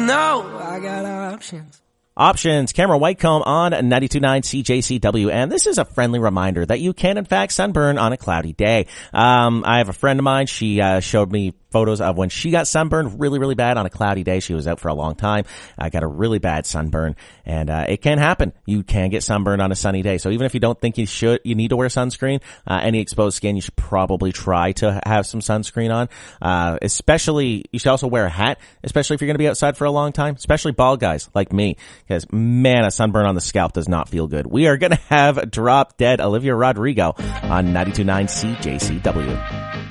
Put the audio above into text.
know I got options. Options, Cameron Whitecomb on 92.9 CJCW, and this is a friendly reminder that you can in fact sunburn on a cloudy day. I have a friend of mine, she showed me photos of when she got sunburned really, really bad on a cloudy day. She was out for a long time. I got a really bad sunburn, and it can happen. You can get sunburned on a sunny day. So even if you don't think you need to wear sunscreen, any exposed skin, you should probably try to have some sunscreen on. Especially, you should also wear a hat, especially if you're going to be outside for a long time, especially bald guys like me, because man, a sunburn on the scalp does not feel good. We are going to have Drop Dead Olivia Rodrigo on 92.9 CJCW.